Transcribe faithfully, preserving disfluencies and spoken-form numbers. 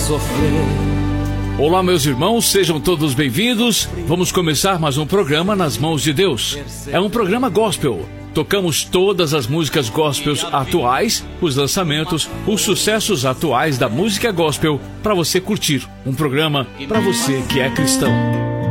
sofrer. Olá, meus irmãos, sejam todos bem-vindos. Vamos começar mais um programa nas mãos de Deus. É um programa gospel. Tocamos todas as músicas gospels atuais, os lançamentos, os sucessos atuais da música gospel para você curtir. Um programa para você que é cristão.